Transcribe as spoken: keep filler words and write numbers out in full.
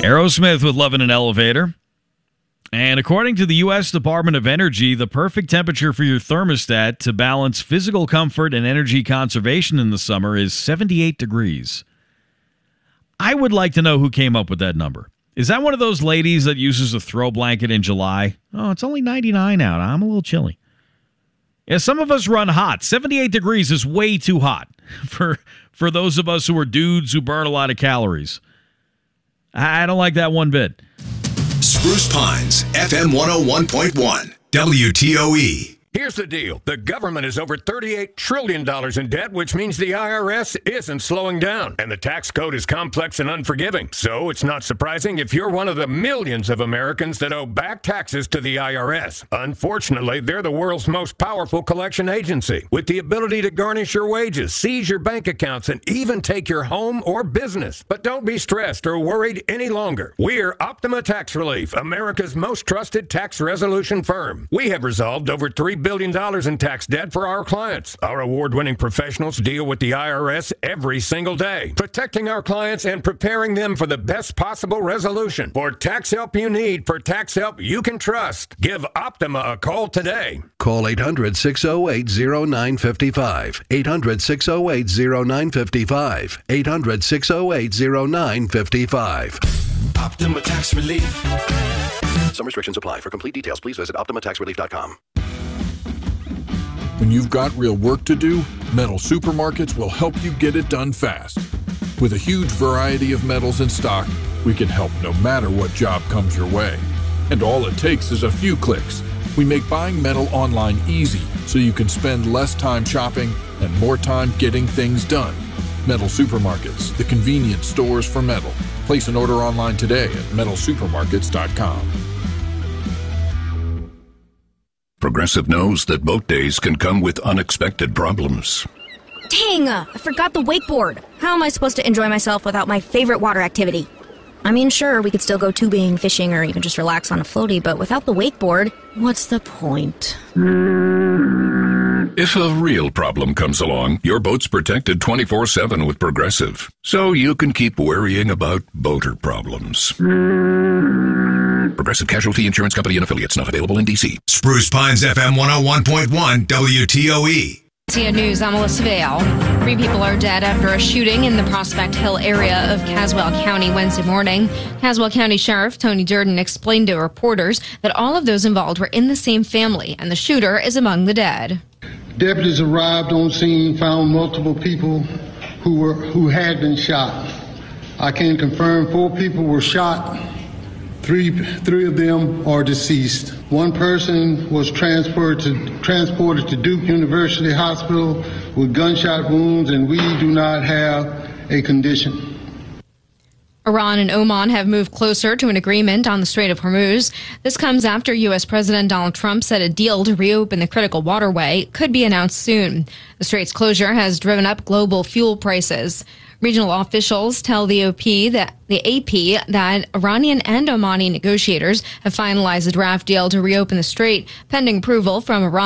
Aerosmith with Love in an Elevator. And according to the U S Department of Energy, the perfect temperature for your thermostat to balance physical comfort and energy conservation in the summer is seventy-eight degrees. I would like to know who came up with that number. Is that one of those ladies that uses a throw blanket in July? Oh, it's only ninety-nine out. I'm a little chilly. Yeah, some of us run hot. seventy-eight degrees is way too hot for, for those of us who are dudes who burn a lot of calories. I don't like that one bit. Spruce Pines, F M one oh one point one, W T O E. Here's the deal. The government is over thirty-eight trillion dollars in debt, which means the I R S isn't slowing down. And the tax code is complex and unforgiving. So it's not surprising if you're one of the millions of Americans that owe back taxes to the I R S. Unfortunately, they're the world's most powerful collection agency, with the ability to garnish your wages, seize your bank accounts, and even take your home or business. But don't be stressed or worried any longer. We're Optima Tax Relief, America's most trusted tax resolution firm. We have resolved over three billion dollars in tax debt for our clients. Our award-winning professionals deal with the I R S every single day, protecting our clients and preparing them for the best possible resolution. For tax help you need, for tax help you can trust, give Optima a call today. Call eight hundred, six oh eight, oh nine five five. eight hundred, six oh eight, oh nine five five. eight hundred, six oh eight, oh nine five five. Optima Tax Relief. Some restrictions apply. For complete details, please visit optima tax relief dot com. When you've got real work to do, Metal Supermarkets will help you get it done fast. With a huge variety of metals in stock, we can help no matter what job comes your way. And all it takes is a few clicks. We make buying metal online easy so you can spend less time shopping and more time getting things done. Metal Supermarkets, the convenient stores for metal. Place an order online today at metal supermarkets dot com. Progressive knows that boat days can come with unexpected problems. Dang, I forgot the wakeboard. How am I supposed to enjoy myself without my favorite water activity? I mean, sure, we could still go tubing, fishing, or even just relax on a floaty, but without the wakeboard, what's the point? If a real problem comes along, your boat's protected twenty-four seven with Progressive, so you can keep worrying about boater problems. Progressive Casualty Insurance Company and Affiliates, not available in D C. Spruce Pines, F M one oh one point one, W T O E. C N News, I'm Melissa Vale. Three people are dead after a shooting in the Prospect Hill area of Caswell County Wednesday morning. Caswell County Sheriff Tony Durden explained to reporters that all of those involved were in the same family, and the shooter is among the dead. Deputies arrived on scene, found multiple people who were who had been shot. I can confirm four people were shot. Three, three of them are deceased. One person was transported to, transported to Duke University Hospital with gunshot wounds, and we do not have a condition. Iran and Oman have moved closer to an agreement on the Strait of Hormuz. This comes after U S. President Donald Trump said a deal to reopen the critical waterway could be announced soon. The strait's closure has driven up global fuel prices. Regional officials tell the A P that the A P that Iranian and Omani negotiators have finalized a draft deal to reopen the strait pending approval from Iran.